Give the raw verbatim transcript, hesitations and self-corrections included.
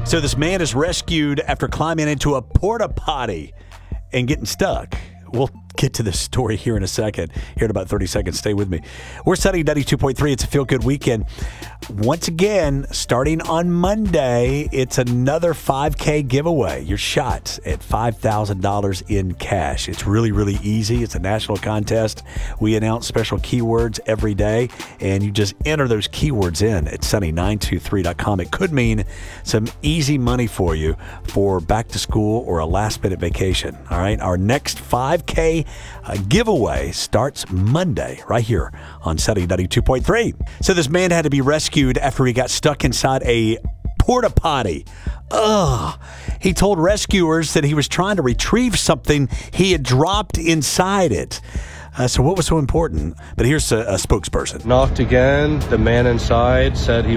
So this man is rescued after climbing into a porta potty and getting stuck. We'll get to this story here in a second. Here in about thirty seconds. Stay with me. We're studying ninety-two point three. It's a feel-good weekend. Once again, starting on Monday, it's another five K giveaway. Your shot at five thousand dollars in cash. It's really, really easy. It's a national contest. We announce special keywords every day, and you just enter those keywords in at sunny nine two three dot com. It could mean some easy money for you for back to school or a last-minute vacation. All right? Our next five K uh, giveaway starts Monday right here on Sunny ninety-two point three. So this man had to be rescued after he got stuck inside a porta potty. Ugh. He told rescuers that he was trying to retrieve something he had dropped inside it. Uh, so what was so important? But here's a, a spokesperson. Knocked again. The man inside said he